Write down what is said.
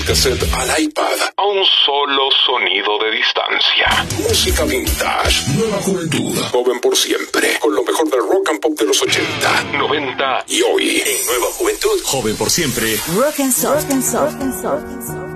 cassette al iPad. A un solo sonido de distancia. Música vintage. Nueva juventud. Joven por siempre. Con lo mejor del rock and pop de los 80, 90 y hoy. En Nueva Juventud. Joven por siempre. Rock and Soul.